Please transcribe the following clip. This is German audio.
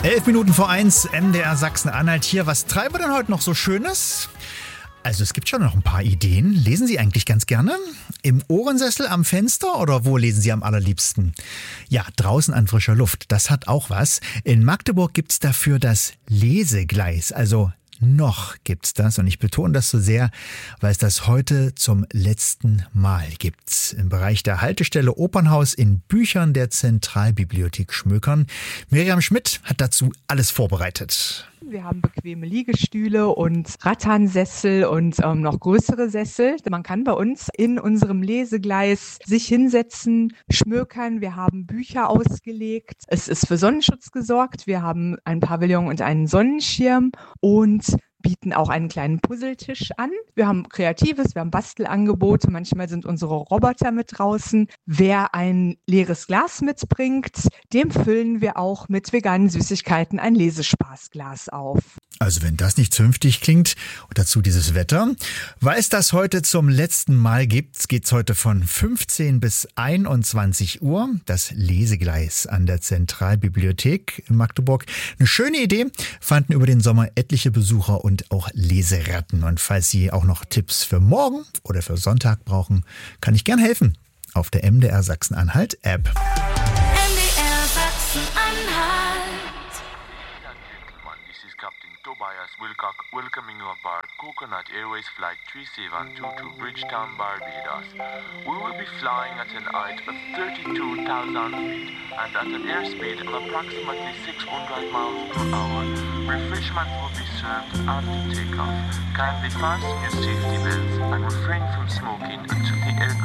11 Minuten vor 1, MDR Sachsen-Anhalt hier. Was treiben wir denn heute noch so Schönes? Also es gibt schon noch ein paar Ideen. Lesen Sie eigentlich ganz gerne? Im Ohrensessel am Fenster oder wo lesen Sie am allerliebsten? Ja, draußen an frischer Luft. Das hat auch was. In Magdeburg gibt's dafür das Lesegleis. Also noch gibt's das und ich betone das so sehr, weil es das heute zum letzten Mal gibt. Im Bereich der Haltestelle Opernhaus in Büchern der Zentralbibliothek Schmökern. Miriam Schmidt hat dazu alles vorbereitet. Wir haben bequeme Liegestühle und Ratternsessel und noch größere Sessel. Man kann bei uns in unserem Lesegleis sich hinsetzen, schmökern. Wir haben Bücher ausgelegt. Es ist für Sonnenschutz gesorgt. Wir haben ein Pavillon und einen Sonnenschirm und bieten auch einen kleinen Puzzletisch an. Wir haben Kreatives, wir haben Bastelangebote. Manchmal sind unsere Roboter mit draußen. Wer ein leeres Glas mitbringt, dem füllen wir auch mit veganen Süßigkeiten ein Lesespaßglas auf. Also wenn das nicht zünftig klingt und dazu dieses Wetter. Weil es das heute zum letzten Mal gibt, geht's heute von 15 bis 21 Uhr. Das Lesegleis an der Zentralbibliothek in Magdeburg. Eine schöne Idee, fanden über den Sommer etliche Besucher und auch Leseratten. Und falls Sie auch noch Tipps für morgen oder für Sonntag brauchen, kann ich gern helfen. Auf der MDR Sachsen-Anhalt App. MDR Sachsen-Anhalt. This is Captain Tobias Wilcock welcoming you aboard Coconut Airways Flight 3722 to Bridgetown, Barbados. We will be flying at an height of 32,000 feet and at an airspeed of approximately 600 miles per hour. Refreshment will be served after takeoff. Kindly fasten your safety belts and refrain from smoking until the aircraft